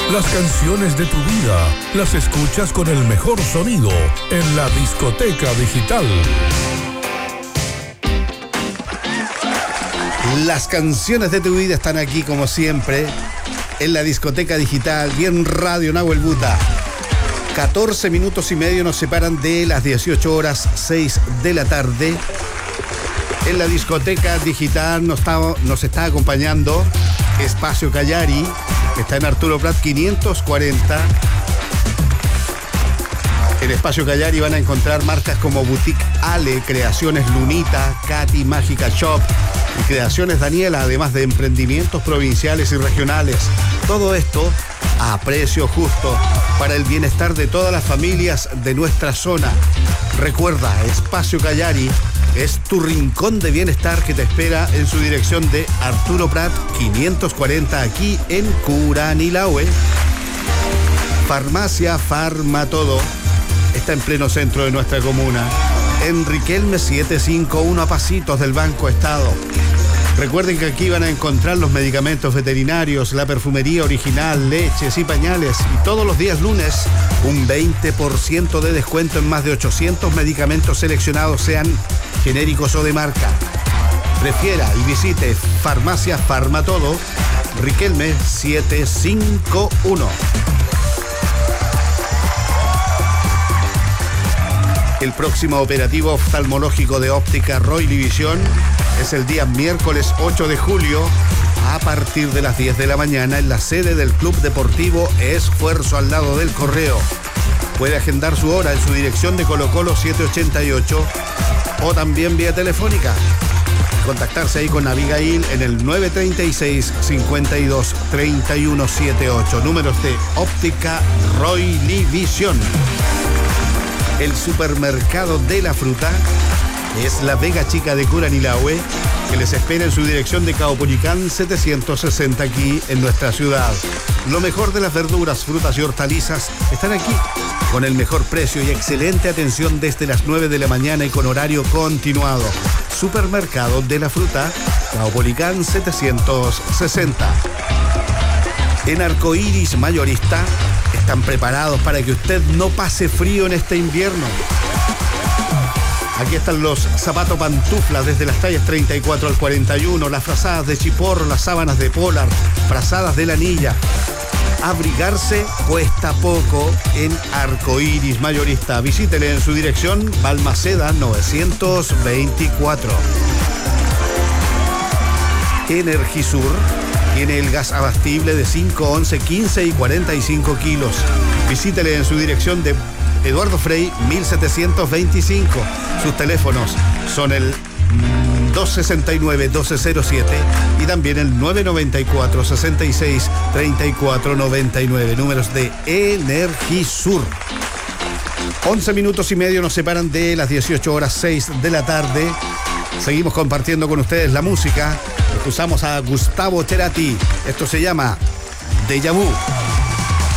Las canciones de tu vida las escuchas con el mejor sonido en la discoteca digital. Las canciones de tu vida están aquí como siempre en la discoteca digital y en Radio Nahuel Buta. 14 minutos y medio nos separan de las 18 horas 6 de la tarde. En la discoteca digital nos está acompañando Espacio Callari, que está en Arturo Prat 540. En Espacio Callari van a encontrar marcas como Boutique Ale, Creaciones Lunita, Katy Mágica Shop y Creaciones Daniela, además de emprendimientos provinciales y regionales. Todo esto a precio justo para el bienestar de todas las familias de nuestra zona. Recuerda, Espacio Callari es tu rincón de bienestar que te espera en su dirección de Arturo Prat 540 aquí en Curanilahue. Farmacia Farmatodo está en pleno centro de nuestra comuna, en Riquelme 751, a pasitos del Banco Estado. Recuerden que aquí van a encontrar los medicamentos veterinarios, la perfumería original, leches y pañales, y todos los días lunes un 20% de descuento en más de 800 medicamentos seleccionados, sean genéricos o de marca. Prefiera y visite Farmacia Farmatodo, Riquelme 751. El próximo operativo oftalmológico de Óptica Royal Vision es el día miércoles 8 de julio a partir de las 10 de la mañana en la sede del Club Deportivo Esfuerzo al lado del Correo. Puede agendar su hora en su dirección de Colo Colo 788 o también vía telefónica. Contactarse ahí con Abigail en el 936 52 31 78. Números de Óptica Royal Vision. El supermercado de la fruta es la Vega Chica de Curanilahue, que les espera en su dirección de Caupolicán 760 aquí en nuestra ciudad. Lo mejor de las verduras, frutas y hortalizas están aquí, con el mejor precio y excelente atención desde las 9 de la mañana y con horario continuado. Supermercado de la fruta, Caupolicán 760. En Arcoiris Mayorista están preparados para que usted no pase frío en este invierno. Aquí están los zapatos pantuflas desde las tallas 34 al 41, las frazadas de chipor, las sábanas de polar, frazadas de lanilla. Abrigarse cuesta poco en Arcoiris Mayorista. Visítele en su dirección Balmaceda 924. Energisur tiene el gas abastible de 5, 11, 15 y 45 kilos. Visítele en su dirección de Eduardo Frei 1725. Sus teléfonos son el 269-1207 y también el 994-66-3499. Números de Energisur. 11 minutos y medio nos separan de las 18 horas 6 de la tarde. Seguimos compartiendo con ustedes la música. Escuchamos a Gustavo Cerati. Esto se llama Déjà Vu.